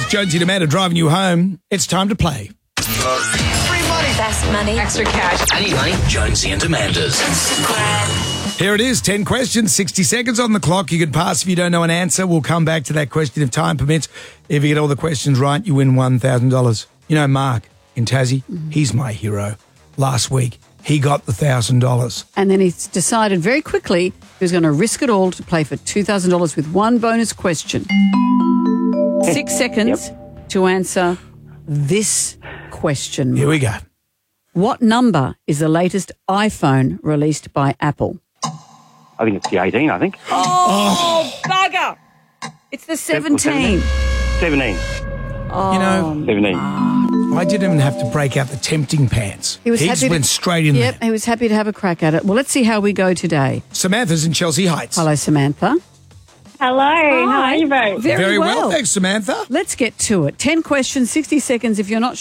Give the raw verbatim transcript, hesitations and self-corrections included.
Jonesy and Amanda driving you home. It's time to play. Free money. Best money. Extra cash. I need money. Jonesy and Amanda's. Here it is, ten questions, sixty seconds on the clock. You can pass if you don't know an answer. We'll come back to that question if time permits. If you get all the questions right, you win one thousand dollars. You know Mark in Tassie? Mm-hmm. He's my hero. Last week, he got the one thousand dollars. And then he decided very quickly he was going to risk it all to play for two thousand dollars with one bonus question. Six seconds yep. to answer this question. Here we go. What number is the latest iPhone released by Apple? I think it's the eighteen, I think. Oh, oh. bugger. It's the seventeen. seventeen. Oh, you know, seventeen. I didn't even have to break out the tempting pants. He was he happy just went to, straight in yep, there. he was happy to have a crack at it. Well, let's see how we go today. Samantha's in Chelsea Heights. Hello, Samantha. Hello, Hi. how are you both? Very, Very well. well. Thanks, Samantha. Let's get to it. ten questions, sixty seconds. If you're not